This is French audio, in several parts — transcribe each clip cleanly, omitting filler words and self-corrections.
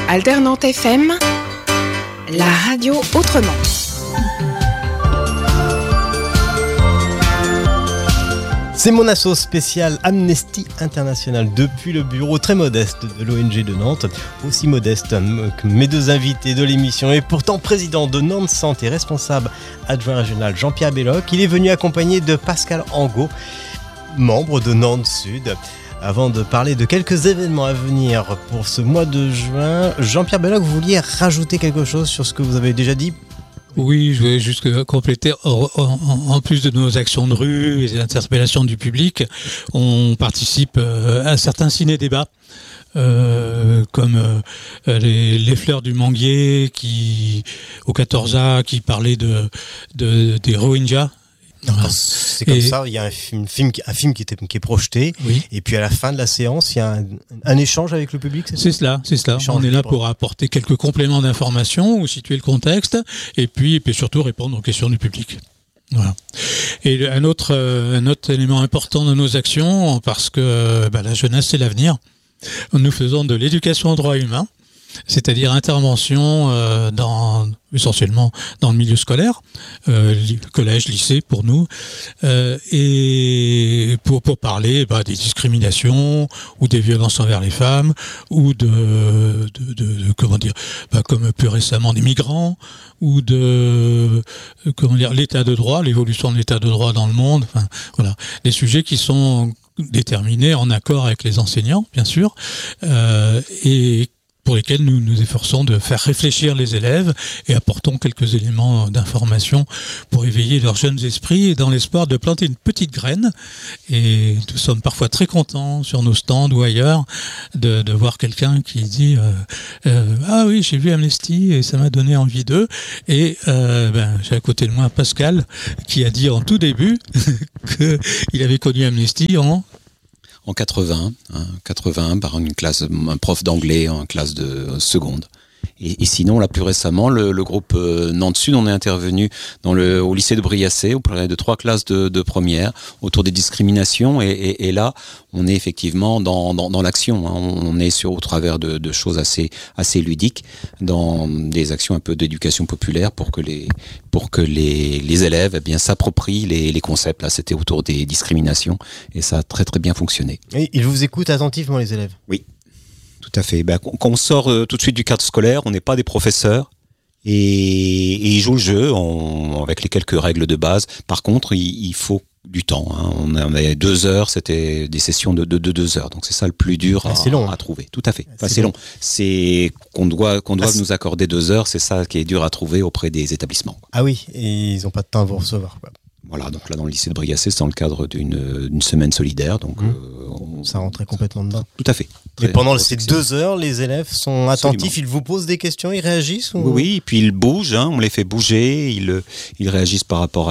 Alternante FM, la radio autrement. C'est mon asso spécial Amnesty International depuis le bureau très modeste de l'ONG de Nantes, aussi modeste que mes deux invités de l'émission et pourtant président de Nantes Centre et responsable adjoint régional Jean-Pierre Belloc. Il est venu accompagné de Pascal Angot, membre de Nantes Sud. Avant de parler de quelques événements à venir pour ce mois de juin, Jean-Pierre Belloc, vous vouliez rajouter quelque chose sur ce que vous avez déjà dit ? Oui, je voulais juste compléter. En plus de nos actions de rue et des interpellations du public, on participe à certains ciné-débats. Comme les fleurs du manguier au 14A qui parlait des Rohingyas. Voilà. C'est comme ça, il y a un film qui est projeté, oui. Et puis à la fin de la séance, il y a un échange avec le public, c'est cela. On est là pour apporter quelques compléments d'information ou situer le contexte, et puis surtout répondre aux questions du public. Voilà. Et un autre élément important de nos actions, parce que la jeunesse c'est l'avenir, nous faisons de l'éducation aux droits humains, c'est-à-dire intervention essentiellement dans le milieu scolaire, collège, lycée pour nous, et pour parler des discriminations ou des violences envers les femmes ou comme plus récemment des migrants ou l'état de droit, l'évolution de l'état de droit dans le monde. Enfin, voilà, des sujets qui sont déterminés en accord avec les enseignants, bien sûr, et pour lesquels nous nous efforçons de faire réfléchir les élèves et apportons quelques éléments d'information pour éveiller leurs jeunes esprits dans l'espoir de planter une petite graine. Et nous sommes parfois très contents sur nos stands ou ailleurs de voir quelqu'un qui dit ah oui, j'ai vu Amnesty et ça m'a donné envie d'eux. Et j'ai à côté de moi Pascal qui a dit en tout début qu'il avait connu Amnesty en 81 par un prof d'anglais en classe de seconde. Et sinon, là, plus récemment, le groupe Nantes Sud, on est intervenu au lycée de Briassay, auprès de 3 classes de première, autour des discriminations. Et là, on est effectivement dans l'action. On est au travers de choses assez ludiques, dans des actions un peu d'éducation populaire pour que les élèves s'approprient les concepts. Là, c'était autour des discriminations et ça a très très bien fonctionné. Et ils vous écoutent attentivement, les élèves ? Oui. Tout à fait. Quand on sort tout de suite du cadre scolaire, on n'est pas des professeurs et ils jouent le jeu avec les quelques règles de base. Par contre, il faut du temps. On avait 2 heures, c'était des sessions de 2 heures. Donc c'est ça le plus dur à trouver. Tout à fait. C'est long. C'est qu'on doit nous accorder 2 heures. C'est ça qui est dur à trouver auprès des établissements. Ah oui, et ils n'ont pas de temps à vous recevoir, quoi. Voilà, donc là dans le lycée de Briassay, c'est dans le cadre d'une semaine solidaire, donc ça rentrait complètement dedans. Tout à fait. Mais pendant ces 2 heures, les élèves sont attentifs, Absolument. Ils vous posent des questions, ils réagissent ou... Oui, et puis ils bougent, on les fait bouger, ils réagissent par rapport à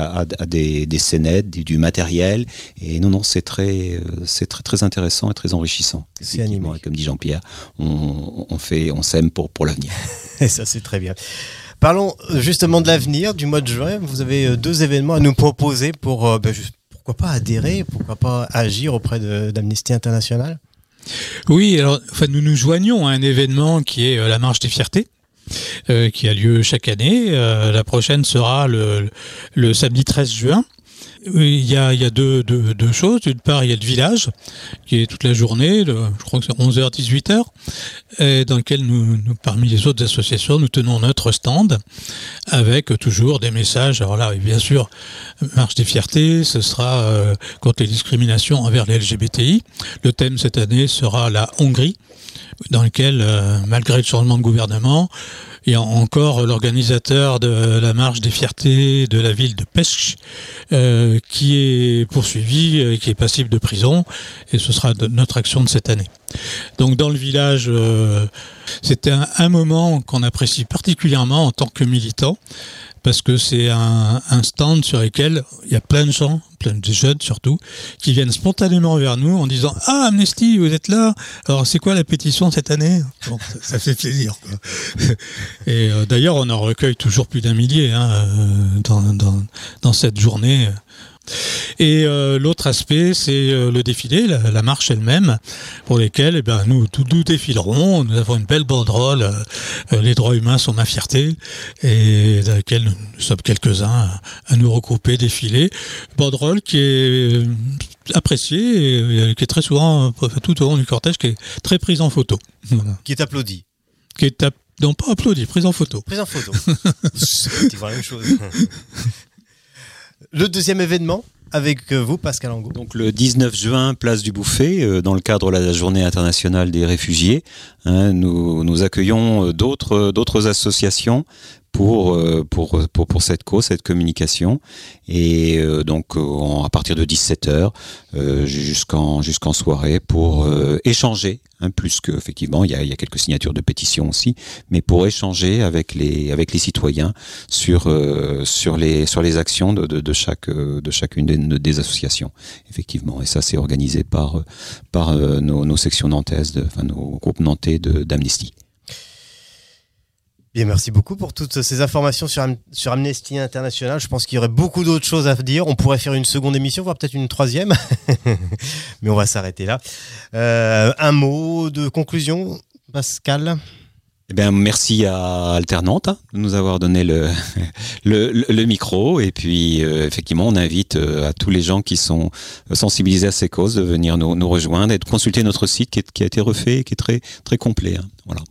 des scénettes, du matériel, et non, c'est très intéressant et très enrichissant. C'est animé. Comme dit Jean-Pierre, on s'aime pour l'avenir. Et ça, c'est très bien. Parlons justement de l'avenir du mois de juin. Vous avez 2 événements à nous proposer pour, pourquoi pas adhérer, pourquoi pas agir auprès d'Amnesty International. Oui, alors nous nous joignons à un événement qui est la Marche des Fiertés, qui a lieu chaque année. La prochaine sera le samedi 13 juin. Il y a deux choses. D'une part, il y a le village, qui est toute la journée, je crois que c'est 11h, 18h, dans lequel nous, parmi les autres associations, nous tenons notre stand, avec toujours des messages. Alors là, bien sûr, Marche des Fiertés, ce sera contre les discriminations envers les LGBTI. Le thème cette année sera la Hongrie, dans lequel, malgré le changement de gouvernement, il y a encore l'organisateur de la Marche des Fiertés de la ville de Pest qui est poursuivi, qui est passible de prison, et ce sera notre action de cette année. Donc dans le village, c'était un moment qu'on apprécie particulièrement en tant que militant, parce que c'est un stand sur lequel il y a plein de gens, plein de jeunes surtout, qui viennent spontanément vers nous en disant « Ah, Amnesty, vous êtes là, alors c'est quoi la pétition cette année ?» Bon, ça fait plaisir, quoi. Et d'ailleurs, on en recueille toujours plus d'1 millier dans cette journée. Et l'autre aspect, c'est le défilé, la marche elle-même, pour lesquelles nous défilerons. Nous avons une belle banderole, les droits humains sont ma fierté, et dans laquelle nous sommes quelques-uns à nous regrouper, défiler. Banderole qui est appréciée et qui est très souvent, tout au long du cortège, qui est très prise en photo. Voilà. Qui est applaudi. Non, pas applaudi, prise en photo. Prise en photo. C'est la même chose. Le deuxième événement avec vous, Pascal Angot. Donc le 19 juin, place du Bouffay, dans le cadre de la Journée internationale des réfugiés, nous accueillons d'autres associations pour cette cause, cette communication, et donc à partir de 17h jusqu'en soirée pour échanger, plus que effectivement il y a quelques signatures de pétitions aussi, mais pour échanger avec les citoyens sur les actions de chacune des associations, effectivement. Et ça, c'est organisé par nos sections nantaises, nos groupes nantais d'Amnesty. Bien, merci beaucoup pour toutes ces informations sur Amnesty International. Je pense qu'il y aurait beaucoup d'autres choses à dire. On pourrait faire une seconde émission, voire peut-être une troisième. Mais on va s'arrêter là. Un mot de conclusion, Pascal ? Eh bien, merci à Alternante de nous avoir donné le micro. Et puis, effectivement, on invite à tous les gens qui sont sensibilisés à ces causes de venir nous rejoindre et de consulter notre site qui a été refait et qui est très, très complet. Voilà.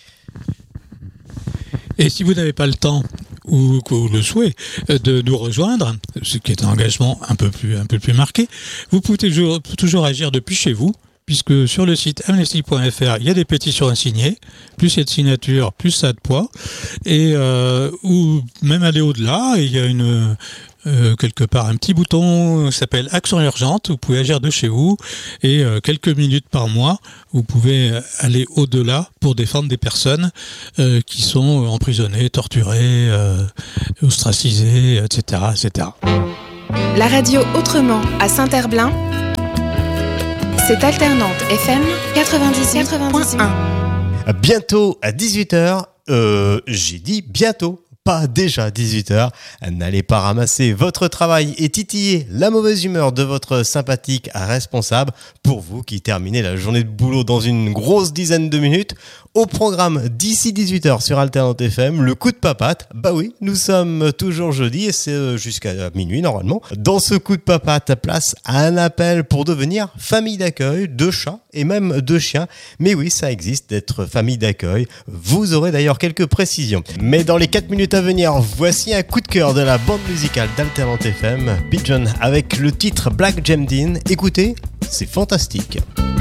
Et si vous n'avez pas le temps ou le souhait de nous rejoindre, ce qui est un engagement un peu plus marqué, vous pouvez toujours agir depuis chez vous, puisque sur le site amnesty.fr, il y a des pétitions à signer, plus il y a de signatures, plus ça a de poids, et ou même aller au-delà, il y a quelque part un petit bouton qui s'appelle Action urgente, vous pouvez agir de chez vous, et quelques minutes par mois, vous pouvez aller au-delà pour défendre des personnes qui sont emprisonnées, torturées, ostracisées, etc., etc. La radio Autrement à Saint-Herblain, c'est Alternante FM 98.1. Bientôt à 18h, j'ai dit bientôt, pas déjà 18h. N'allez pas ramasser votre travail et titiller la mauvaise humeur de votre sympathique responsable pour vous qui terminez la journée de boulot dans une grosse dizaine de minutes. Au programme d'ici 18h sur Alternante FM, le coup de papate. Bah oui, nous sommes toujours jeudi et c'est jusqu'à minuit normalement. Dans ce coup de papate, place à un appel pour devenir famille d'accueil de chats et même de chiens. Mais oui, ça existe d'être famille d'accueil. Vous aurez d'ailleurs quelques précisions. Mais dans les 4 minutes à venir, voici un coup de cœur de la bande musicale d'Alternante FM, Pigeon avec le titre Black Gemdin. Écoutez, c'est fantastique.